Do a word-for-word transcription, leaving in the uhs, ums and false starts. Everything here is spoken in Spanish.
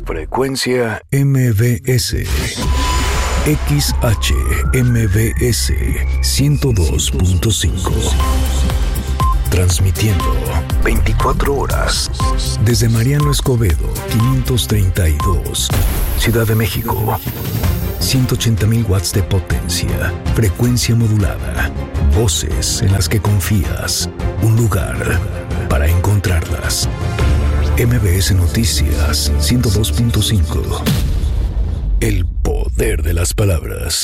Frecuencia M B S. X H M B S ciento dos punto cinco. Transmitiendo veinticuatro horas desde Mariano Escobedo, quinientos treinta y dos, Ciudad de México. ciento ochenta mil watts de potencia, frecuencia modulada, voces en las que confías, un lugar para encontrarlas. M B S Noticias ciento dos punto cinco. El poder de las palabras.